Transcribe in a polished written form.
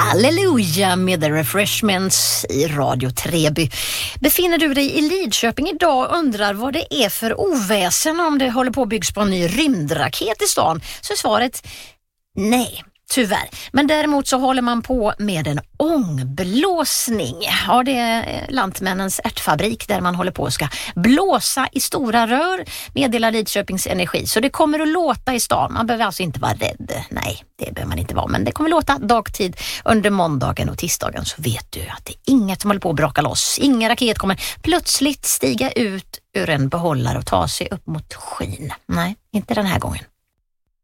Halleluja med The Refreshments i Radio Treby. Befinner du dig i Lidköping idag och undrar vad det är för oväsen om det håller på att byggs på en ny rymdraket i stan, så är svaret nej. Tyvärr. Men däremot så håller man på med en ångblåsning. Ja, det är Lantmännens ärtfabrik där man håller på att ska blåsa i stora rör, meddelar Lidköpings Energi. Så det kommer att låta i stan. Man behöver alltså inte vara rädd. Nej, det behöver man inte vara. Men det kommer låta dagtid under måndagen och tisdagen, så vet du att det är inget som håller på att braka loss. Ingen raket kommer plötsligt stiga ut ur en behållare och ta sig upp mot skyn. Nej, inte den här gången.